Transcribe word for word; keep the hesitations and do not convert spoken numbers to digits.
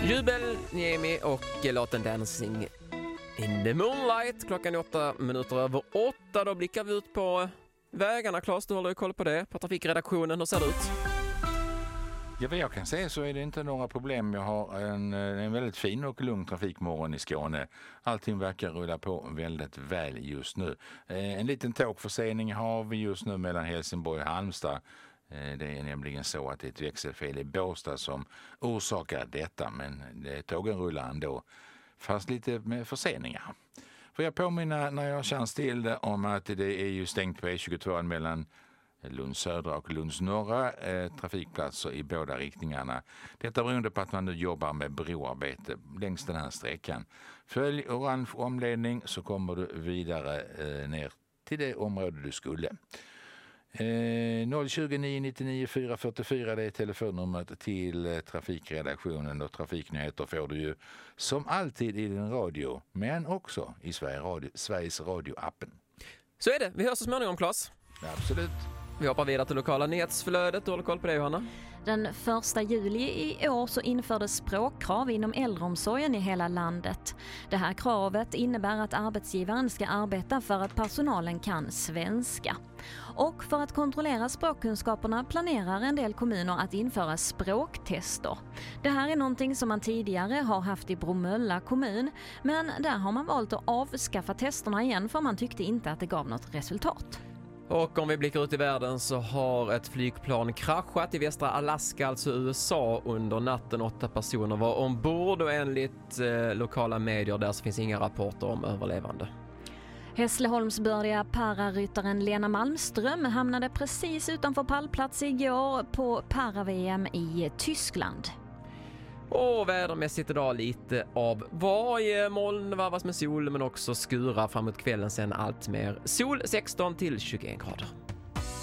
Jubel, Niemi och låten Dancing in the Moonlight. Klockan är åtta minuter över åtta. Då blickar vi ut på vägarna. Claes, du håller ju koll på det. På trafikredaktionen, hur ser det ut? Ja, vad jag kan säga så är det inte några problem. Jag har en, en väldigt fin och lugn trafikmorgon i Skåne. Allting verkar rulla på väldigt väl just nu. Eh, en liten tågförsening har vi just nu mellan Helsingborg och Halmstad. Eh, det är nämligen så att det är ett växelfel i Båstad som orsakar detta. Men det, tågen rullar ändå, fast lite med förseningar. Får jag påminna när jag har chans till det om att det är ju stängt på E tjugotvå mellan Lunds södra och Lunds norra eh, trafikplatser i båda riktningarna. Detta beroende på att man nu jobbar med broarbete längs den här sträckan. Följ orange omledning så kommer du vidare eh, ner till det område du skulle. Eh, noll tjugo nio nittionio fyra fyrtiofyra det är telefonnumret till eh, trafikredaktionen, och trafiknyheter får du ju som alltid i din radio, men också i Sverige radio, Sveriges radio-appen. Så är det. Vi hörs så småningom, Claes. Ja, absolut. Vi hoppar vidare till lokala nyhetsflödet. Du håller koll på det, Johanna? Den första juli i år så infördes språkkrav inom äldreomsorgen i hela landet. Det här kravet innebär att arbetsgivaren ska arbeta för att personalen kan svenska. Och för att kontrollera språkkunskaperna planerar en del kommuner att införa språktester. Det här är någonting som man tidigare har haft i Bromölla kommun, men där har man valt att avskaffa testerna igen för man tyckte inte att det gav något resultat. Och om vi blickar ut i världen så har ett flygplan kraschat i västra Alaska, alltså U S A, under natten. Åtta personer var ombord och enligt eh, lokala medier där så finns inga rapporter om överlevande. Hässleholmsbördiga pararyttaren Lena Malmström hamnade precis utanför pallplats igår på para-V M i Tyskland. Och vädermässigt idag lite av varje, moln varvas med sol men också skura framåt kvällen, sen allt mer sol, sexton till tjugoen grader.